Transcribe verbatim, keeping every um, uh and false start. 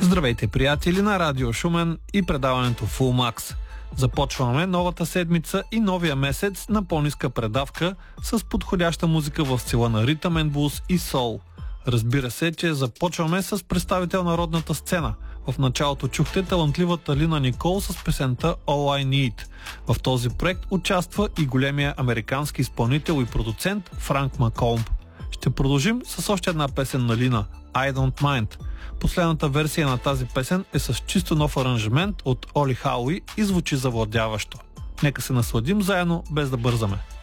Здравейте, приятели на Радио Шумен и предаването Full Max. Започваме новата седмица и новия месец на по-ниска предавка с подходяща музика в стила на ритъм енд блуз и сол. Разбира се, че започваме с представител на родната сцена. В началото чухте талантливата Лина Никол с песента All I Need. В този проект участва и големия американски изпълнител и продуцент Франк Маколмб. Ще продължим с още една песен на Лина – I Don't Mind. Последната версия на тази песен е с чисто нов аранжимент от Оли Хауи и звучи завладяващо. Нека се насладим заедно, без да бързаме.